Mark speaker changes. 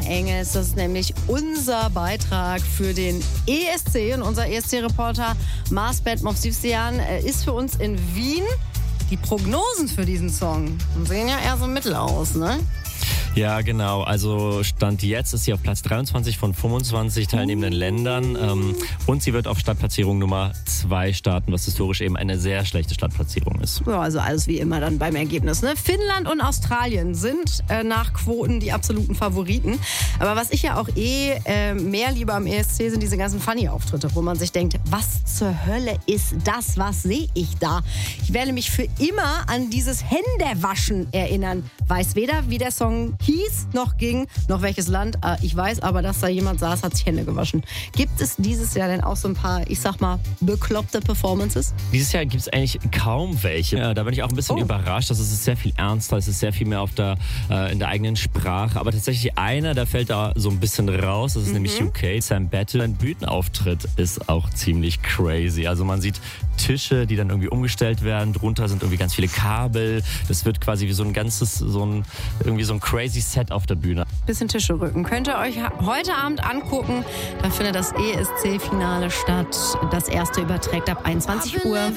Speaker 1: Engels. Das ist nämlich unser Beitrag für den ESC. Und unser ESC-Reporter Marsbet Movsivsian ist für uns in Wien. Die Prognosen für diesen Song sehen ja eher so mittel aus, ne?
Speaker 2: Ja, genau. Also Stand jetzt ist sie auf Platz 23 von 25 teilnehmenden Ländern. Und sie wird auf Startplatzierung Nummer 2 starten, was historisch eben eine sehr schlechte Startplatzierung ist.
Speaker 1: Ja, also alles wie immer dann beim Ergebnis, ne? Finnland und Australien sind nach Quoten die absoluten Favoriten. Aber was ich ja auch mehr liebe am ESC sind diese ganzen Funny-Auftritte, wo man sich denkt, was zur Hölle ist das? Was sehe ich da? Ich werde mich für immer an dieses Händewaschen erinnern. Weiß weder, wie der Song hieß, noch ging, noch welches Land. Ich weiß aber, dass da jemand saß, hat sich Hände gewaschen. Gibt es dieses Jahr denn auch so ein paar, ich sag mal, bekloppte Performances?
Speaker 2: Dieses Jahr gibt es eigentlich kaum welche. Ja, da bin ich auch ein bisschen überrascht. Das ist sehr viel ernster, es ist sehr viel mehr in der eigenen Sprache. Aber tatsächlich einer, der fällt da so ein bisschen raus. Das ist nämlich UK. Sam Battle. Sein Bühnenauftritt ist auch ziemlich crazy. Also man sieht Tische, die dann irgendwie umgestellt werden. Drunter sind irgendwie ganz viele Kabel. Das wird quasi wie so ein crazy Set auf der Bühne.
Speaker 1: Bisschen Tische rücken. Könnt ihr euch heute Abend angucken. Da findet das ESC-Finale statt. Das erste überträgt ab 21 Uhr.